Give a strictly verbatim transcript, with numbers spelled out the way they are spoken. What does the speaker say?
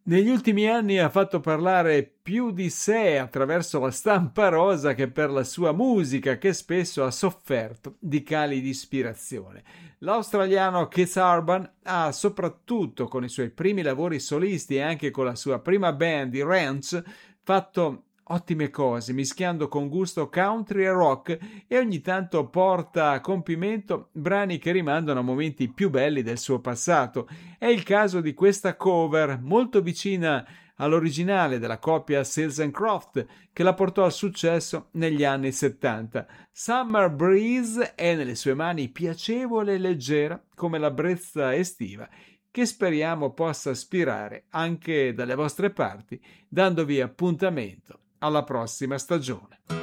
Negli ultimi anni ha fatto parlare più di sé attraverso la stampa rosa che per la sua musica, che spesso ha sofferto di cali di ispirazione. L'australiano Keith Urban ha, soprattutto con i suoi primi lavori solisti e anche con la sua prima band, i Ranch, fatto ottime cose, mischiando con gusto country e rock, e ogni tanto porta a compimento brani che rimandano a momenti più belli del suo passato. È il caso di questa cover molto vicina all'originale della coppia Seals and Croft, che la portò al successo negli anni settanta. Summer Breeze è nelle sue mani piacevole e leggera come la brezza estiva, che speriamo possa aspirare anche dalle vostre parti, dandovi appuntamento alla prossima stagione.